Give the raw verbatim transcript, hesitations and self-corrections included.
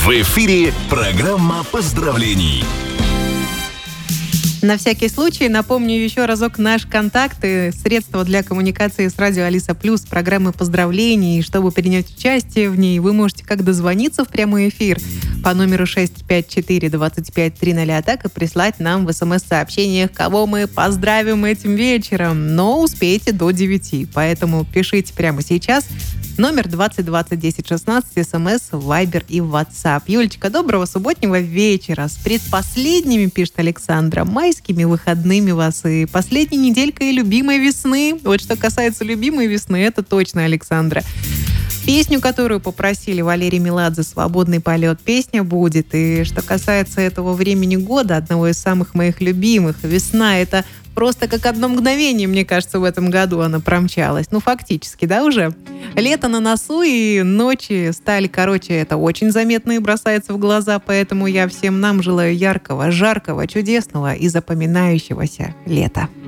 В эфире программа поздравлений. На всякий случай напомню еще разок наш контакт и средства для коммуникации с радио Алиса Плюс, программы поздравлений. И чтобы принять участие в ней, вы можете как дозвониться в прямой эфир по номеру шесть пять четыре двадцать пять триста, так и прислать нам в смс-сообщениях, кого мы поздравим этим вечером. Но успейте до девяти, поэтому пишите прямо сейчас. Номер двадцать двадцать десять шестнадцать, смс, вайбер и ватсап. Юлечка, доброго субботнего вечера. С предпоследними, пишет Александра, майскими выходными вас и последней неделькой любимой весны. Вот что касается любимой весны, это точно, Александра. Песню, которую попросили Валерий Меладзе, «Свободный полет», песня будет. И что касается этого времени года, одного из самых моих любимых, весна — это просто как одно мгновение, мне кажется, в этом году она промчалась. Ну, фактически, да, уже? Лето на носу, и ночи стали короче. Это очень заметно и бросается в глаза, поэтому я всем нам желаю яркого, жаркого, чудесного и запоминающегося лета.